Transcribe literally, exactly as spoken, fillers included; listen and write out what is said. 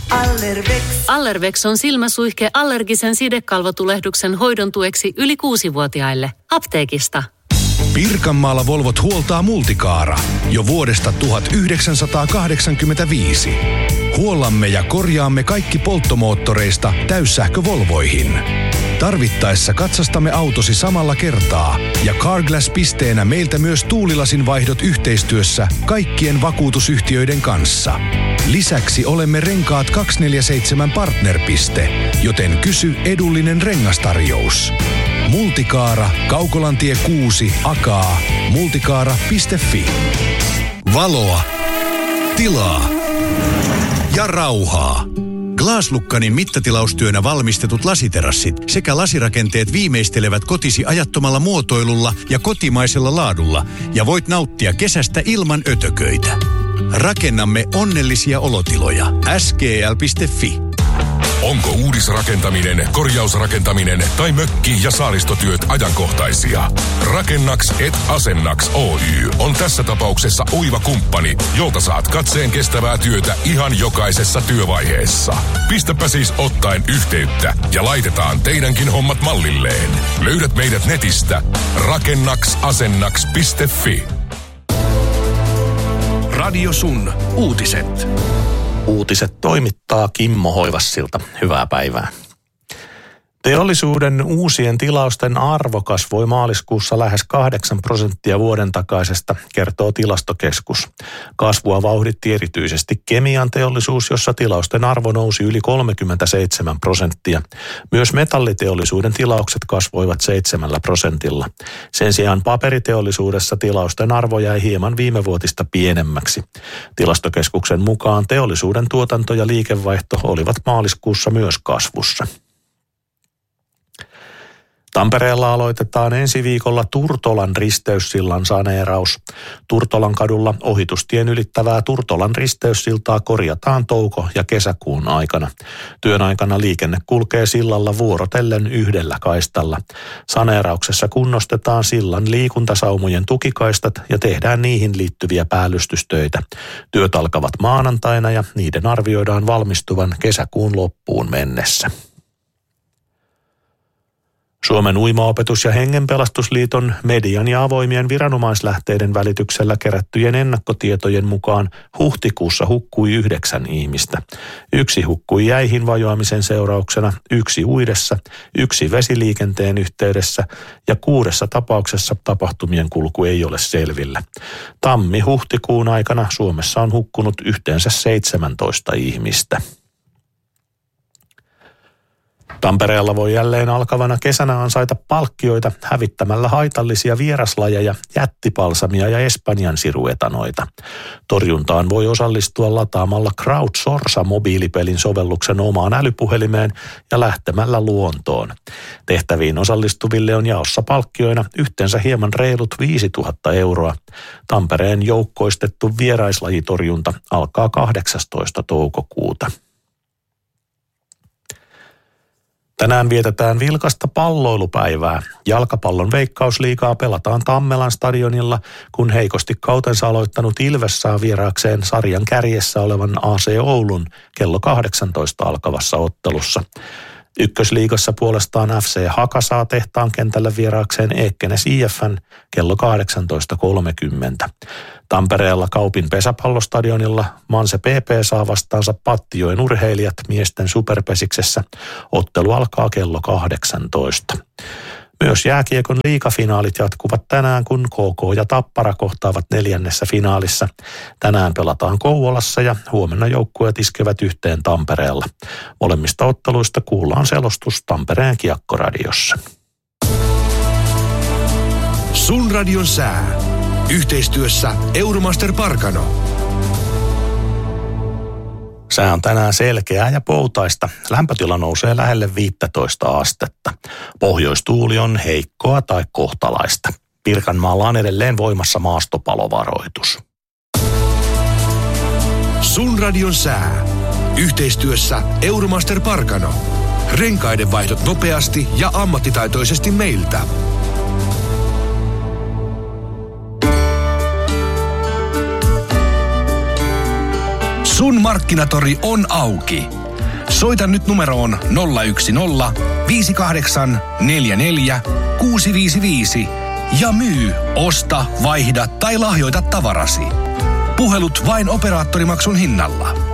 Allervex. Allervex on silmäsuihke allergisen sidekalvotulehduksen hoidon tueksi yli kuusivuotiaille. Apteekista. Pirkanmaalla Volvot huoltaa Multicaara jo vuodesta tuhatyhdeksänsataakahdeksankymmentäviisi. Huollamme ja korjaamme kaikki polttomoottoreista täyssähkövolvoihin. Tarvittaessa katsastamme autosi samalla kertaa ja Carglass-pisteenä meiltä myös tuulilasin vaihdot yhteistyössä kaikkien vakuutusyhtiöiden kanssa. Lisäksi olemme Renkaat kaksisataaneljäkymmentäseitsemän partnerpiste, joten kysy edullinen rengastarjous. Multicaara, Kaukolantie kuusi, Akaa, multicaara piste fi. Valoa, tilaa ja rauhaa. Glaslukkanin mittatilaustyönä valmistetut lasiterassit sekä lasirakenteet viimeistelevät kotisi ajattomalla muotoilulla ja kotimaisella laadulla ja voit nauttia kesästä ilman ötököitä. Rakennamme onnellisia olotiloja. S G L piste fi. Onko uudisrakentaminen, korjausrakentaminen tai mökki- ja saaristotyöt ajankohtaisia? Rakennaks et Asennaks Oy on tässä tapauksessa oiva kumppani, jolta saat katseen kestävää työtä ihan jokaisessa työvaiheessa. Pistäpä siis ottaen yhteyttä ja laitetaan teidänkin hommat mallilleen. Löydät meidät netistä rakennaks-asennaks piste fi. Radio Sun uutiset. Uutiset toimittaa Kimmo Hoivassilta. Hyvää päivää. Teollisuuden uusien tilausten arvo kasvoi maaliskuussa lähes kahdeksan prosenttia vuoden takaisesta, kertoo Tilastokeskus. Kasvua vauhditti erityisesti kemian teollisuus, jossa tilausten arvo nousi yli kolmekymmentäseitsemän prosenttia. Myös metalliteollisuuden tilaukset kasvoivat seitsemällä prosentilla. Sen sijaan paperiteollisuudessa tilausten arvo jäi hieman viimevuotista pienemmäksi. Tilastokeskuksen mukaan teollisuuden tuotanto ja liikevaihto olivat maaliskuussa myös kasvussa. Tampereella aloitetaan ensi viikolla Turtolan risteyssillan saneeraus. Turtolan kadulla ohitustien ylittävää Turtolan risteyssiltaa korjataan touko- ja kesäkuun aikana. Työn aikana liikenne kulkee sillalla vuorotellen yhdellä kaistalla. Saneerauksessa kunnostetaan sillan liikuntasaumojen tukikaistat ja tehdään niihin liittyviä päällystystöitä. Työt alkavat maanantaina ja niiden arvioidaan valmistuvan kesäkuun loppuun mennessä. Suomen Uimaopetus- ja Hengenpelastusliiton median ja avoimien viranomaislähteiden välityksellä kerättyjen ennakkotietojen mukaan huhtikuussa hukkui yhdeksän ihmistä. Yksi hukkui jäihin vajoamisen seurauksena, yksi uidessa, yksi vesiliikenteen yhteydessä ja kuudessa tapauksessa tapahtumien kulku ei ole selvillä. Tammi-huhtikuun aikana Suomessa on hukkunut yhteensä seitsemäntoista ihmistä. Tampereella voi jälleen alkavana kesänä ansaita palkkioita hävittämällä haitallisia vieraslajeja, jättipalsamia ja Espanjan siruetanoita. Torjuntaan voi osallistua lataamalla Crowdsource-mobiilipelin sovelluksen omaan älypuhelimeen ja lähtemällä luontoon. Tehtäviin osallistuville on jaossa palkkioina yhteensä hieman reilut viisituhatta euroa. Tampereen joukkoistettu vieraislajitorjunta alkaa kahdeksastoista toukokuuta. Tänään vietetään vilkasta palloilupäivää. Jalkapallon Veikkausliigaa pelataan Tammelan stadionilla, kun heikosti kautensa aloittanut Ilves saa vieraakseen sarjan kärjessä olevan A C Oulun kello kahdeksantoista alkavassa ottelussa. Ykkösliigassa puolestaan F C Haka saa tehtaan kentällä vieraakseen Eekkenes I F:n kello kahdeksantoista kolmekymmentä. Tampereella Kaupin pesäpallostadionilla Manse P P saa vastaansa Pattijoen urheilijat miesten superpesiksessä. Ottelu alkaa kello kahdeksantoista. Myös jääkiekon liigafinaalit jatkuvat tänään, kun K K ja Tappara kohtaavat neljännessä finaalissa. Tänään pelataan Kouvolassa ja huomenna joukkueet iskevät yhteen Tampereella. Molemmista otteluista kuullaan selostus Tampereen Kiekkoradiossa. Sun radion sää. Yhteistyössä Euromaster Parkano. Sää on tänään selkeää ja poutaista. Lämpötila nousee lähelle viisitoista astetta. Pohjoistuuli on heikkoa tai kohtalaista. Pirkanmaalla on edelleen voimassa maastopalovaroitus. Sun radion sää. Yhteistyössä Euromaster Parkano. Renkaiden vaihdot nopeasti ja ammattitaitoisesti meiltä. Sun Markkinatori on auki. Soita nyt numeroon nolla yksi nolla viisi kahdeksan neljä neljä kuusi viisi viisi ja myy, osta, vaihda tai lahjoita tavarasi. Puhelut vain operaattorimaksun hinnalla.